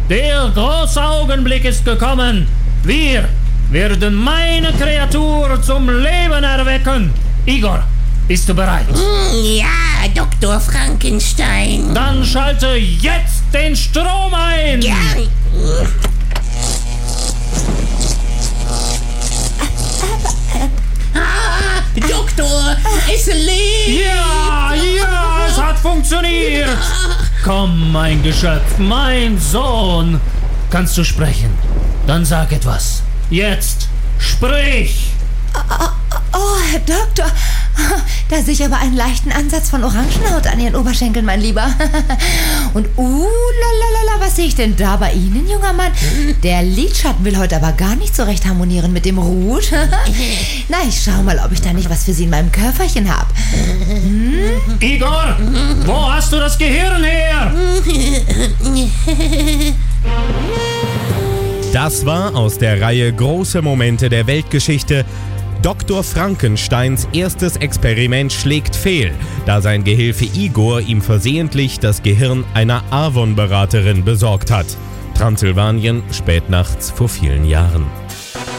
Der große Augenblick ist gekommen. Wir werden meine Kreatur zum Leben erwecken. Igor, bist du bereit? Ja, Dr. Frankenstein. Dann schalte jetzt den Strom ein. Ja. Doktor, es lebt. Ja, es hat funktioniert. Komm, mein Geschöpf, mein Sohn. Kannst du sprechen? Dann sag etwas. Jetzt, sprich. Oh, Herr Doktor, da sehe ich aber einen leichten Ansatz von Orangenhaut an Ihren Oberschenkeln, mein Lieber. Und lalalala, was sehe ich denn da bei Ihnen, junger Mann? Der Lidschatten will heute aber gar nicht so recht harmonieren mit dem Rouge. Na, ich schau mal, ob ich da nicht was für Sie in meinem Köfferchen habe. Igor, wo hast du das Gehirn her? Das war aus der Reihe Große Momente der Weltgeschichte. Dr. Frankensteins erstes Experiment schlägt fehl, da sein Gehilfe Igor ihm versehentlich das Gehirn einer Avon-Beraterin besorgt hat. Transsilvanien, spätnachts vor vielen Jahren.